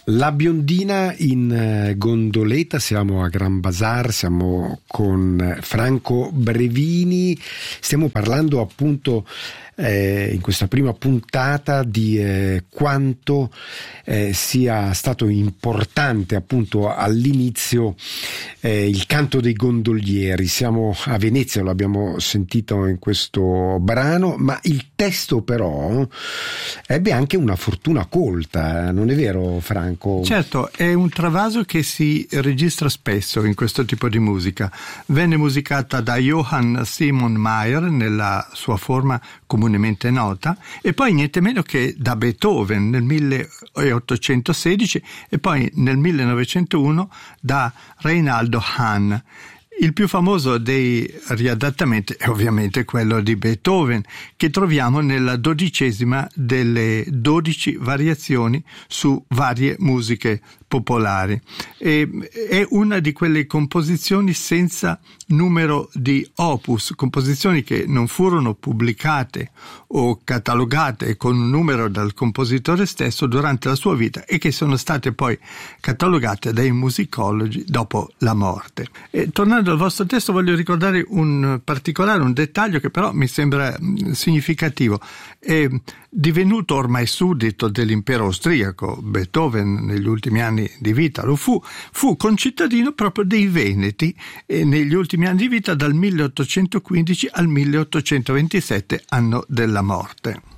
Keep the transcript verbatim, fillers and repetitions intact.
La biondina in gondoletta, siamo a Gran Bazar, siamo con Franco Brevini, stiamo parlando appunto eh, in questa prima puntata di eh, quanto eh, sia stato importante appunto all'inizio eh, il canto dei gondolieri. Siamo a Venezia, lo abbiamo sentito in questo brano, ma il testo però ebbe anche una fortuna colta, non è vero Franco? Certo, è un travaso che si registra spesso in questo tipo di musica. Venne musicata da Johann Simon Mayr nella sua forma comunemente nota e poi niente meno che da Beethoven nel milleottocentosedici e poi nel millenovecentouno da Reinaldo Hahn. Il più famoso dei riadattamenti è ovviamente quello di Beethoven, che troviamo nella dodicesima delle dodici variazioni su varie musiche popolari. E è una di quelle composizioni senza numero di opus, composizioni che non furono pubblicate o catalogate con un numero dal compositore stesso durante la sua vita e che sono state poi catalogate dai musicologi dopo la morte. E tornando al vostro testo, voglio ricordare un particolare, un dettaglio che però mi sembra significativo. È divenuto ormai suddito dell'impero austriaco, Beethoven negli ultimi anni di vita lo fu, fu concittadino proprio dei Veneti e negli ultimi anni di vita dal milleottocentoquindici al milleottocentoventisette, anno della morte.